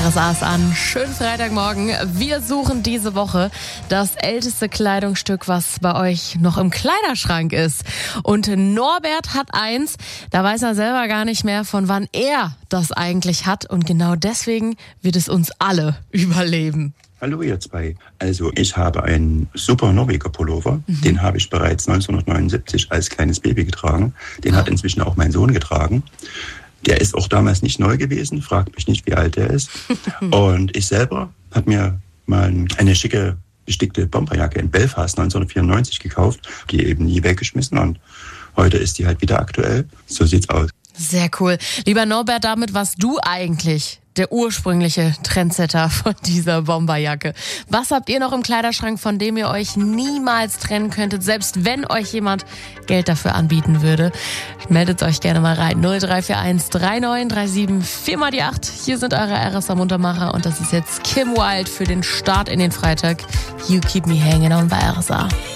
RSA ist an. Schönen Freitagmorgen. Wir suchen diese Woche das älteste Kleidungsstück, was bei euch noch im Kleiderschrank ist. Und Norbert hat eins, da weiß er selber gar nicht mehr, von wann er das eigentlich hat. Und genau deswegen wird es uns alle überleben. Hallo ihr zwei. Also ich habe einen super Norweger Pullover. Den habe ich bereits 1979 als kleines Baby getragen. Den hat inzwischen auch mein Sohn getragen. Der ist auch damals nicht neu gewesen, fragt mich nicht, wie alt der ist. Und ich selber habe mir mal eine schicke, bestickte Bomberjacke in Belfast 1994 gekauft, die eben nie weggeschmissen und heute ist die halt wieder aktuell. So sieht's aus. Sehr cool. Lieber Norbert, damit warst du eigentlich der ursprüngliche Trendsetter von dieser Bomberjacke. Was habt ihr noch im Kleiderschrank, von dem ihr euch niemals trennen könntet, selbst wenn euch jemand Geld dafür anbieten würde? Meldet euch gerne mal rein. 0341 3937 4 mal die 8. Hier sind eure RSA Muntermacher und das ist jetzt Kim Wilde für den Start in den Freitag. You keep me hanging on bei RSA.